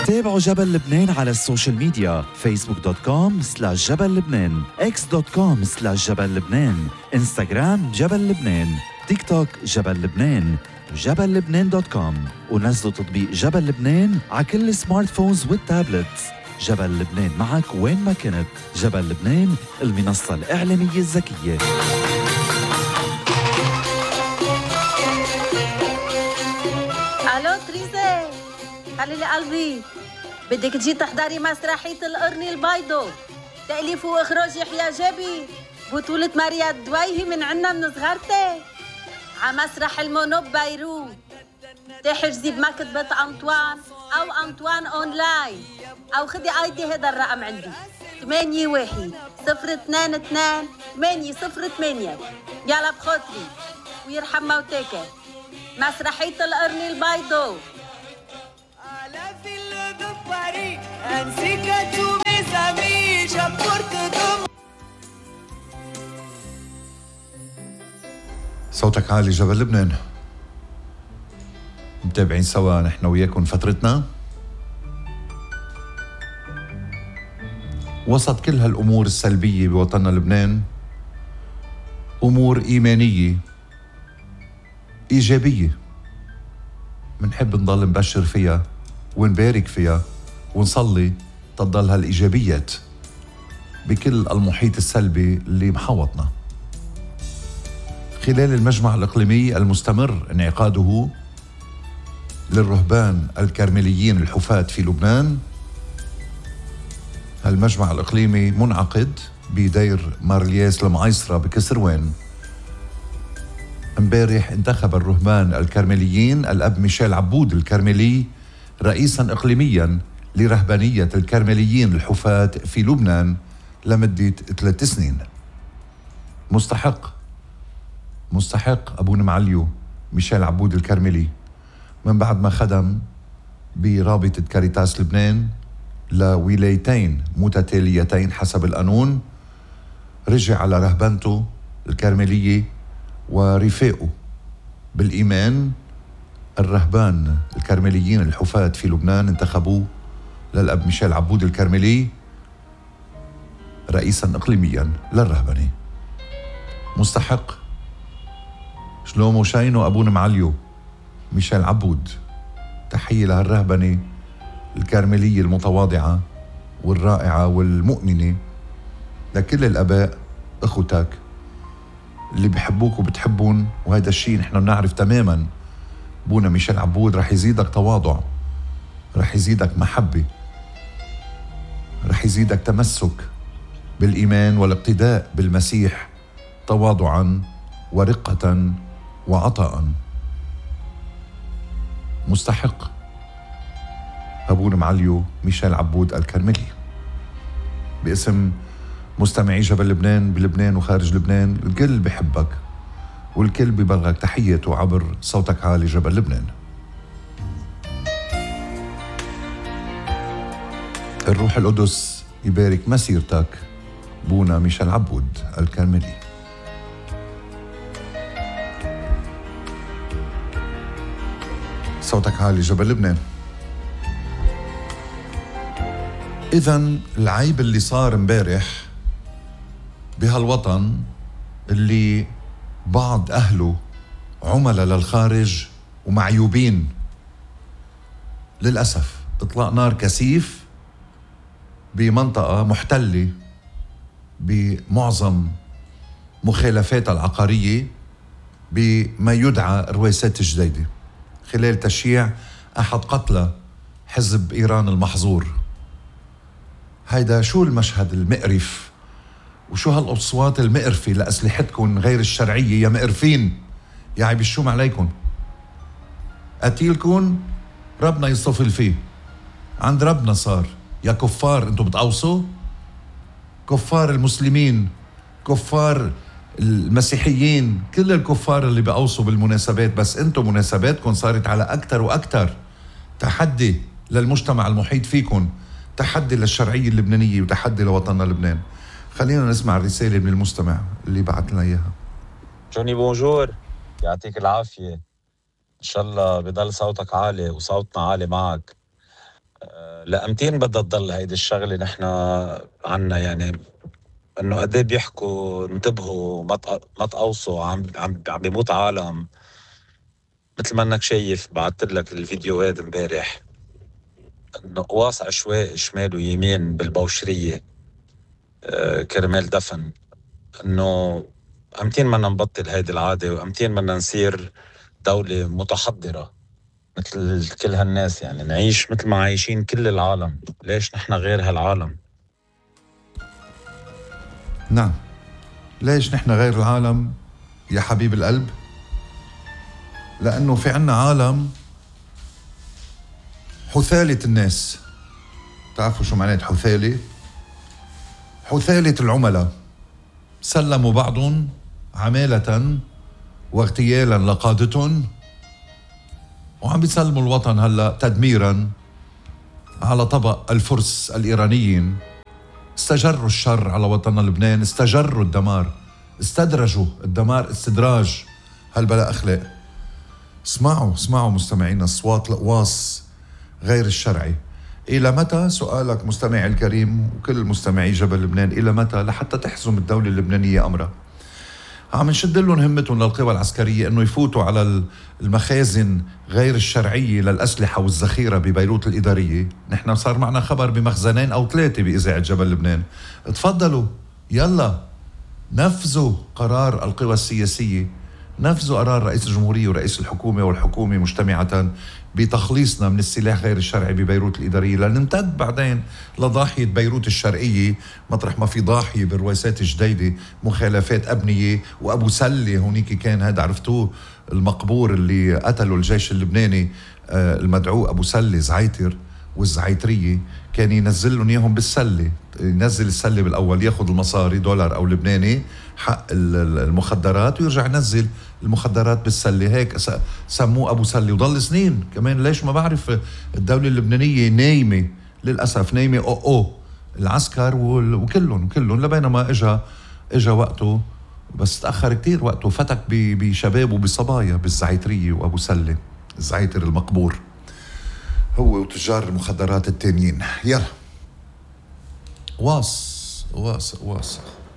تابعوا جبل لبنان على السوشيال ميديا facebook.com/جبل لبنان x.com/جبل لبنان انستغرام جبل لبنان تيك توك جبل لبنان جبل لبنان.com ونزلوا تطبيق جبل لبنان على كل السمارت فونز والتابلتس. جبل لبنان معك وين ما كنت. جبل لبنان المنصة الإعلامية الذكية. الو تريزي خليلي قلبي، بدك تجي تحضري مسرحية القرن البيضو، تأليف وإخراج يحيى جابي، بطولة ماريا الدويهي من عنا من صغرتي، ع مسرح المونوب بيروت. تحجزي بمكتبة أنطوان أو أنطوان أونلاين، أو خدي آيدي هذا الرقم عندي 81-022-808. يلا بخاطري ويرحم موتاك. مسرحية القرن البيضو. صوتك عالي جبل لبنان. متابعين سوا نحن وياكم فترتنا وسط كل هالأمور السلبية بوطننا لبنان. أمور إيمانية إيجابية منحب نضل نبشر فيها ونبارك فيها ونصلي تضل هالإيجابيات بكل المحيط السلبي اللي محاوطنا. خلال المجمع الإقليمي المستمر انعقاده للرهبان الكرمليين الحفاة في لبنان، هالمجمع الإقليمي منعقد بدير مارلياس المعيصرة بكسروان. امبارح انتخب الرهبان الكرمليين الأب ميشيل عبود الكرملي رئيساً إقليمياً لرهبانية الكرمليين الحفاة في لبنان لمدة 3 سنين. مستحق أبونا معليو ميشيل عبود الكرملي من بعد ما خدم برابطة كاريتاس لبنان لولايتين متتاليتين حسب القانون، رجع على رهبنته الكرملية ورفاقه بالإيمان. الرهبان الكرمليين الحفاة في لبنان انتخبوه للأب ميشيل عبود الكرملي رئيساً إقليمياً للرهبنة. مستحق. شلومو شاينو أبونا معليو ميشيل عبود. تحية لهالرهبنة الكرملية المتواضعة والرائعة والمؤمنة، لكل الآباء أخوتك اللي بحبوك وبتحبون، وهذا الشيء نحن بنعرف تماماً. أبونا ميشيل عبود رح يزيدك تواضع، رح يزيدك محبة، رح يزيدك تمسك بالإيمان والاقتداء بالمسيح تواضعاً ورقة وعطاء. مستحق أبونا معليو ميشيل عبود الكرملي. باسم مستمعي جبل لبنان بلبنان وخارج لبنان، الكل بحبك والكل ببلغك تحيته عبر صوتك عالي جبل لبنان. الروح القدس يبارك مسيرتك بونا ميشيل عبود الكرملي. صوتك عالي جبل لبنان. إذن العيب اللي صار امبارح بهالوطن اللي بعض أهله عملاء للخارج ومعيوبين، للأسف إطلاق نار كثيف بمنطقة محتلة بمعظم مخالفاتها العقارية بما يدعى رويسات الجديدة، خلال تشييع أحد قتلى حزب إيران المحظور. هيدا شو المشهد المقرف وشو هالأصوات المقرفة لأسلحتكم غير الشرعية يا مقرفين، يا عيب الشوم عليكم. قتيلكم ربنا يصطفل فيه، عند ربنا صار. يا كفار انتم بتقوصوا، كفار المسلمين، كفار المسيحيين، كل الكفار اللي بقوصوا بالمناسبات، بس انتم مناسباتكم صارت على أكتر وأكتر. تحدي للمجتمع المحيط فيكم، تحدي للشرعية اللبنانية وتحدي لوطننا لبنان. خلينا نسمع الرسالة من المستمع اللي بعت لنا إياها. جوني بونجور، يعطيك العافية، إن شاء الله بضل صوتك عالي وصوتنا عالي معك. لأمتين بدها تضل هيدي الشغلة نحن عنا يعني، انه قد ايه بيحكوا انتبهوا ما تقوصوا، عم بيموت عالم. مثل ما انك شايف بعثت لك الفيديوهات امبارح، انه قواص عشوائي شمال ويمين بالبوشرية كرمال دفن. انه امتين بدنا نبطل هيدي العادة، وامتين بدنا نصير دولة متحضرة مثل كل هالناس، يعني نعيش مثل ما عايشين كل العالم. ليش نحن غير هالعالم؟ نعم، ليش نحن غير العالم يا حبيب القلب؟ لأنه في عنا عالم حثالة الناس. تعرفوا شو معنات حثالة؟ حثالة العملاء، سلموا بعضهم عمالة واغتيالا لقادتهم، وعم بيسلموا الوطن هلأ تدميرا على طبق الفرس الإيرانيين. استجروا الشر على وطننا لبنان، استجروا الدمار، استدرجوا الدمار استدراج هالبلاء أخلاق. اسمعوا مستمعينا الصوات القواص غير الشرعي. إلى متى، سؤالك مستمعي الكريم وكل مستمعي جبل لبنان، إلى متى لحتى تحزم الدولة اللبنانية أمرها؟ عم نشد لهم همتهم للقوى العسكرية انه يفوتوا على المخازن غير الشرعية للأسلحة والذخيرة ببيروت الإدارية. نحن صار معنا خبر بمخزنين أو 3 بإذاعة جبل لبنان. تفضلوا، يلا نفذوا قرار القوى السياسية، نفذوا قرار رئيس الجمهورية ورئيس الحكومة والحكومة مجتمعة بتخليصنا من السلاح غير الشرعي ببيروت الإدارية، لنمتد بعدين لضاحية بيروت الشرقية مطرح ما في ضاحية بالرويسات الجديدة مخالفات أبنية. وأبو سلة هونيك كان، هذا عرفتوه، المقبور اللي قتلوا الجيش اللبناني المدعو أبو سلة زعيتر والزعيترية، كان ينزل لهم إياهم بالسلة، ينزل السلة بالأول ياخذ المصاري دولار أو لبناني حق المخدرات، ويرجع ينزل المخدرات بالسلة. هيك سموه أبو سلة، وضل سنين كمان. ليش ما بعرف، الدولة اللبنانية نايمة للأسف، نايمة أو العسكر وكلهم لبينما إجا وقته، بس تأخر كتير وقته، فتك بشباب وبصبايا بالزعيترية وأبو سلة الزعيتر المقبور، هو وتجار المخدرات التانيين. يلا واص